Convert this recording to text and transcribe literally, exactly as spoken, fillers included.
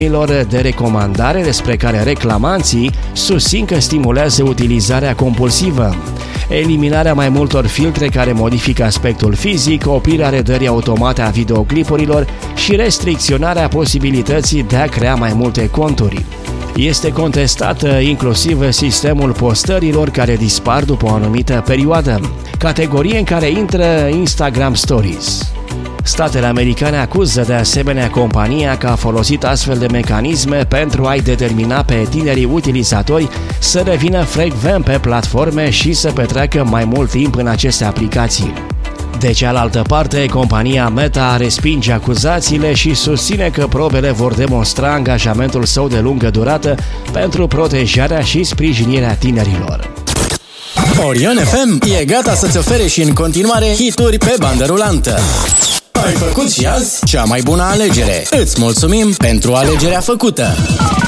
de recomandare despre care reclamanții susțin că stimulează utilizarea compulsivă. Eliminarea mai multor filtre care modifică aspectul fizic, oprirea redării automate a videoclipurilor și restricționarea posibilității de a crea mai multe conturi. Este contestat inclusiv sistemul postărilor care dispar după o anumită perioadă, categorie în care intră Instagram Stories. Statele americane acuză de asemenea compania că a folosit astfel de mecanisme pentru a-i determina pe tinerii utilizatori să revină frecvent pe platforme și să petreacă mai mult timp în aceste aplicații. De cealaltă parte, compania Meta respinge acuzațiile și susține că probele vor demonstra angajamentul său de lungă durată pentru protejarea și sprijinirea tinerilor. Orion F M e gata să-ți ofere și în continuare hituri pe bandă rulantă. Ai făcut și azi cea mai bună alegere. Îți mulțumim pentru alegerea făcută.